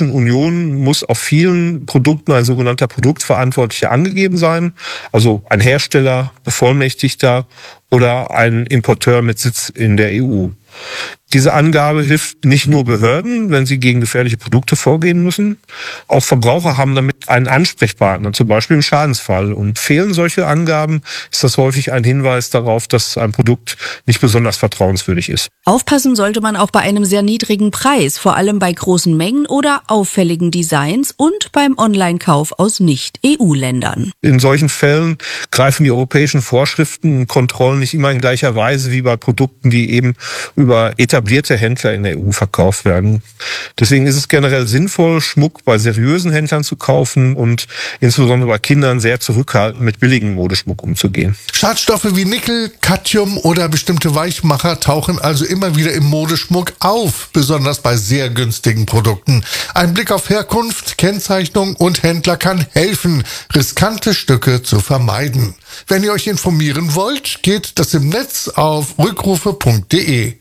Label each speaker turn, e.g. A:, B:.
A: Europäischen Union muss auf vielen Produkten ein sogenannter Produktverantwortlicher angegeben sein, also ein Hersteller, Bevollmächtigter oder ein Importeur mit Sitz in der EU. Diese Angabe hilft nicht nur Behörden, wenn sie gegen gefährliche Produkte vorgehen müssen. Auch Verbraucher haben damit einen Ansprechpartner, zum Beispiel im Schadensfall. Und fehlen solche Angaben, ist das häufig ein Hinweis darauf, dass ein Produkt nicht besonders vertrauenswürdig ist.
B: Aufpassen sollte man auch bei einem sehr niedrigen Preis, vor allem bei großen Mengen oder auffälligen Designs und beim Online-Kauf aus Nicht-EU-Ländern.
A: In solchen Fällen greifen die europäischen Vorschriften und Kontrollen nicht immer in gleicher Weise wie bei Produkten, die eben über etablierte Händler in der EU verkauft werden. Deswegen ist es generell sinnvoll, Schmuck bei seriösen Händlern zu kaufen und insbesondere bei Kindern sehr zurückhaltend mit billigem Modeschmuck umzugehen.
C: Schadstoffe wie Nickel, Cadmium oder bestimmte Weichmacher tauchen also immer wieder im Modeschmuck auf, besonders bei sehr günstigen Produkten. Ein Blick auf Herkunft, Kennzeichnung und Händler kann helfen, riskante Stücke zu vermeiden. Wenn ihr euch informieren wollt, geht das im Netz auf rückrufe.de.